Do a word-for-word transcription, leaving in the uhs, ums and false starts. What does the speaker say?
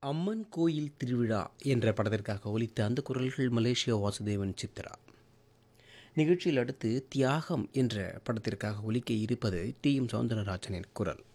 அம்மன் கோயில் திருவிழா என்ற படத்திற்காக ஒலித்த அந்த குரல்கள் மலேசியா வாசுதேவன் சித்ரா. நிகழ்ச்சியில் அடுத்து தியாகம் என்ற படத்திற்காக ஒலிக்க இருப்பது டி எம் சௌந்தரராஜனின் குரல்.